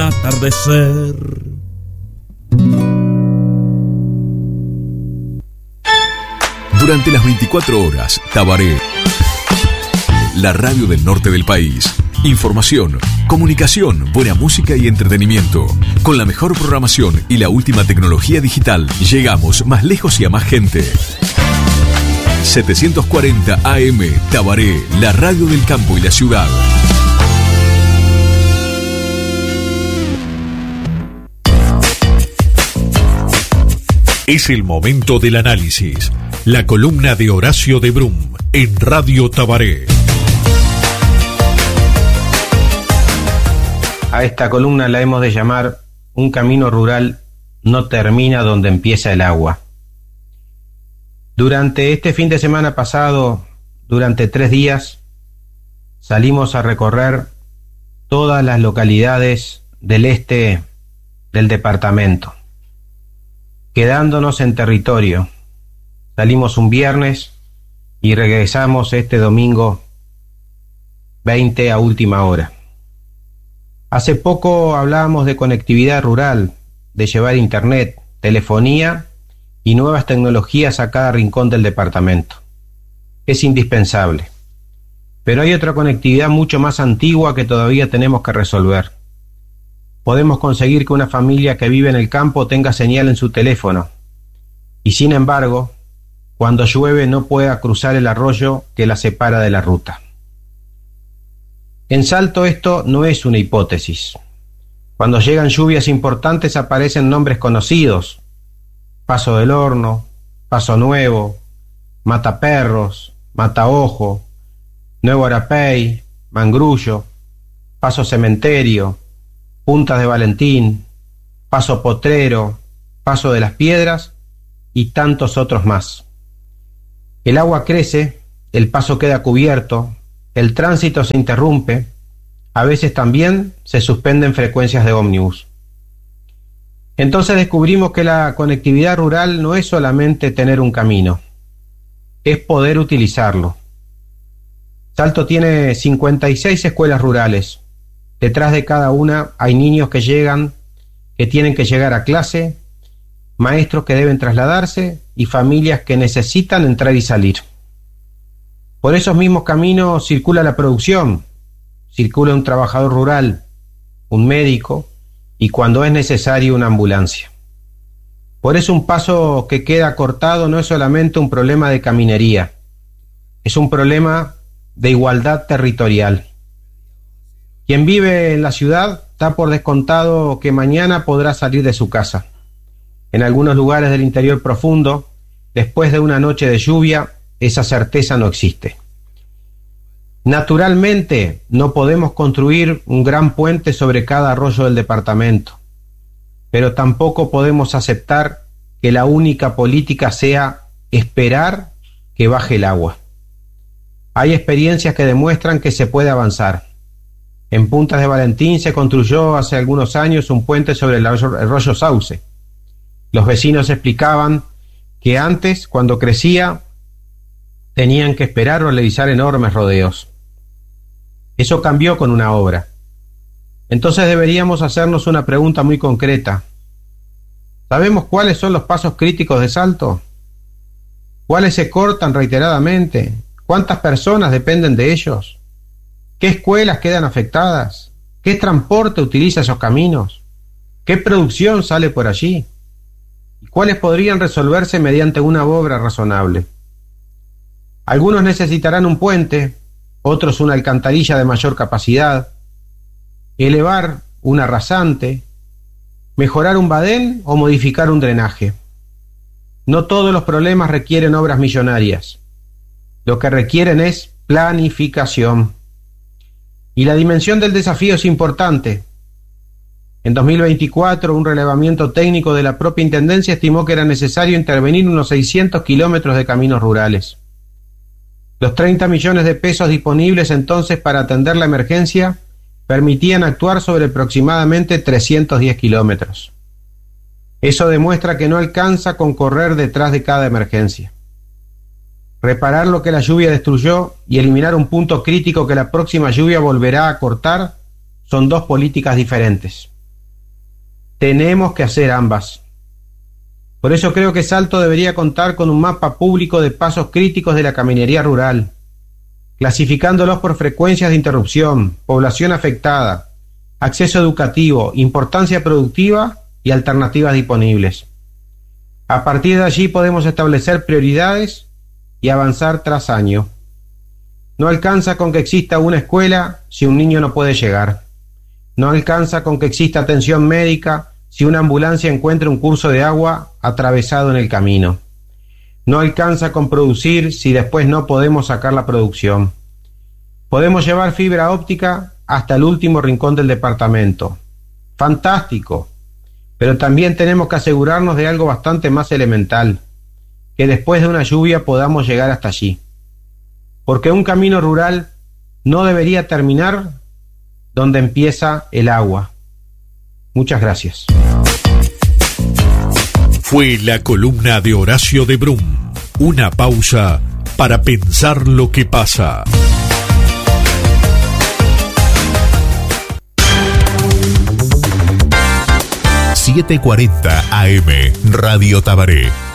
atardecer. Durante las 24 horas, Tabaré, la radio del norte del país. Información, comunicación, buena música y entretenimiento. Con la mejor programación y la última tecnología digital, llegamos más lejos y a más gente. 740 AM, Tabaré, la radio del campo y la ciudad. Es el momento del análisis. La columna de Horacio de Brum en Radio Tabaré. A esta columna la hemos de llamar Un camino rural no termina donde empieza el agua. Durante este fin de semana pasado, durante 3 días, salimos a recorrer todas las localidades del este del departamento, quedándonos en territorio. Salimos un viernes y regresamos este domingo 20 a última hora. Hace poco hablábamos de conectividad rural, de llevar internet, telefonía y nuevas tecnologías a cada rincón del departamento. Es indispensable. Pero hay otra conectividad mucho más antigua que todavía tenemos que resolver. Podemos conseguir que una familia que vive en el campo tenga señal en su teléfono y, sin embargo, cuando llueve no pueda cruzar el arroyo que la separa de la ruta. En Salto esto no es una hipótesis. Cuando llegan lluvias importantes aparecen nombres conocidos: Paso del Horno, Paso Nuevo, Mataperros, Mataojo, Nuevo Arapey, Mangrullo, Paso Cementerio, Puntas de Valentín, Paso Potrero, Paso de las Piedras y tantos otros más. El agua crece, el paso queda cubierto, el tránsito se interrumpe, a veces también se suspenden frecuencias de ómnibus. Entonces descubrimos que la conectividad rural no es solamente tener un camino, es poder utilizarlo. Salto tiene 56 escuelas rurales. Detrás de cada una hay niños que tienen que llegar a clase, maestros que deben trasladarse y familias que necesitan entrar y salir. Por esos mismos caminos circula la producción, circula un trabajador rural, un médico y, cuando es necesario, una ambulancia. Por eso un paso que queda cortado no es solamente un problema de caminería, es un problema de igualdad territorial. Quien vive en la ciudad da por descontado que mañana podrá salir de su casa. En algunos lugares del interior profundo, después de una noche de lluvia, esa certeza no existe. Naturalmente, no podemos construir un gran puente sobre cada arroyo del departamento, pero tampoco podemos aceptar que la única política sea esperar que baje el agua. Hay experiencias que demuestran que se puede avanzar. En Puntas de Valentín se construyó hace algunos años un puente sobre el arroyo Sauce. Los vecinos explicaban que antes, cuando crecía, tenían que esperar o realizar enormes rodeos. Eso cambió con una obra. Entonces deberíamos hacernos una pregunta muy concreta. ¿Sabemos cuáles son los pasos críticos de Salto? ¿Cuáles se cortan reiteradamente? ¿Cuántas personas dependen de ellos? ¿Qué escuelas quedan afectadas? ¿Qué transporte utiliza esos caminos? ¿Qué producción sale por allí? ¿Y cuáles podrían resolverse mediante una obra razonable? Algunos necesitarán un puente, otros una alcantarilla de mayor capacidad, elevar una rasante, mejorar un badén o modificar un drenaje. No todos los problemas requieren obras millonarias. Lo que requieren es planificación. Y la dimensión del desafío es importante. En 2024, un relevamiento técnico de la propia Intendencia estimó que era necesario intervenir unos 600 kilómetros de caminos rurales. Los 30 millones de pesos disponibles entonces para atender la emergencia permitían actuar sobre aproximadamente 310 kilómetros. Eso demuestra que no alcanza con correr detrás de cada emergencia. Reparar lo que la lluvia destruyó y eliminar un punto crítico que la próxima lluvia volverá a cortar son dos políticas diferentes. Tenemos que hacer ambas. Por eso creo que Salto debería contar con un mapa público de pasos críticos de la caminería rural, clasificándolos por frecuencias de interrupción, población afectada, acceso educativo, importancia productiva y alternativas disponibles. A partir de allí podemos establecer prioridades y avanzar tras año. No alcanza con que exista una escuela si un niño no puede llegar. No alcanza con que exista atención médica si una ambulancia encuentra un curso de agua atravesado en el camino. No alcanza con producir si después no podemos sacar la producción. Podemos llevar fibra óptica hasta el último rincón del departamento. Fantástico. Pero también tenemos que asegurarnos de algo bastante más elemental, que después de una lluvia podamos llegar hasta allí. Porque un camino rural no debería terminar donde empieza el agua. Muchas gracias. Fue la columna de Horacio de Brum. Una pausa para pensar lo que pasa. ...7:40 AM, Radio Tabaré.